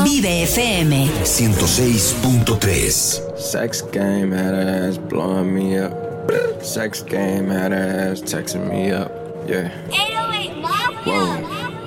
Vive FM 106.3. Sex game, had ass blowing me up. Sex game, had ass texting me up. Yeah. 808 Mafia. Whoa.